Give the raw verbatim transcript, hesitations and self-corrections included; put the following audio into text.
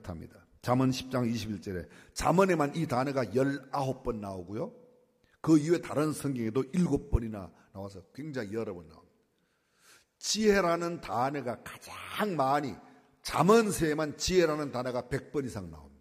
그렇답니다. 잠언 십 장 이십일 절에 잠언에만 이 단어가 열아홉 번 나오고요. 그 이후에 다른 성경에도 일곱 번이나 나와서 굉장히 여러 번 나옵니다. 지혜라는 단어가 가장 많이, 잠언서에만 지혜라는 단어가 백 번 이상 나옵니다.